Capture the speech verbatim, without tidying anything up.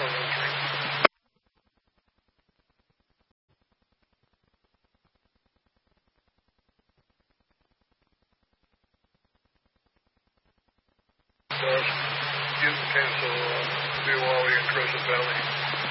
Using cancel uh, New Wally and Crescent Valley.